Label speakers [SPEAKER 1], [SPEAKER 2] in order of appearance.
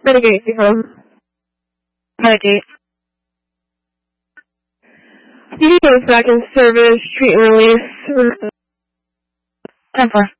[SPEAKER 1] Renegade,
[SPEAKER 2] Renegade.
[SPEAKER 1] DDA is back in service, treat and release.
[SPEAKER 2] 10-4.